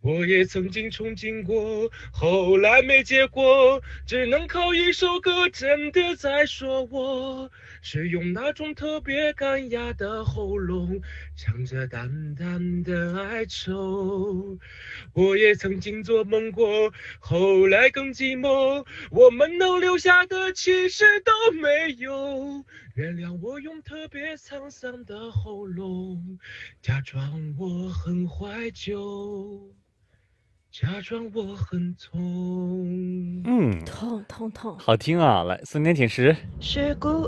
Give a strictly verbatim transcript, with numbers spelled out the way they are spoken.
我也曾经憧憬过，后来没结果，只能靠一首歌真的在说我，是用那种特别干哑的喉咙，唱着淡淡的哀愁。我也曾经做梦过，后来更寂寞，我们能留下的其实都没有。原谅我用特别沧桑的喉咙，假装我很怀旧。假装我很痛。 嗯， 痛痛痛。 好听啊！来，送点挺时。 是孤